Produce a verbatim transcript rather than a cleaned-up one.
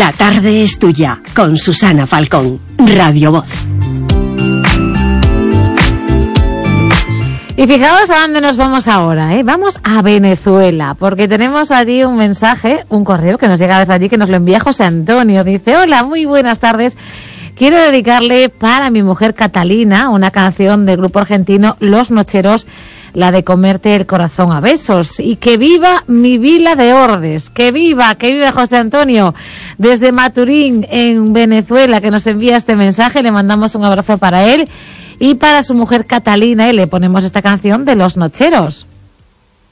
La tarde es tuya, con Susana Falcón, Radio Voz. Y fijaos a dónde nos vamos ahora, ¿eh? Vamos a Venezuela, porque tenemos allí un mensaje, un correo que nos llega desde allí, que nos lo envía José Antonio. Dice: hola, muy buenas tardes. Quiero dedicarle para mi mujer Catalina una canción del grupo argentino Los Nocheros, la de Comerte el corazón a besos. Y que viva mi vila de Ordes, que viva, que viva José Antonio, desde Maturín, en Venezuela, que nos envía este mensaje. Le mandamos un abrazo para él y para su mujer Catalina, y le ponemos esta canción de Los Nocheros.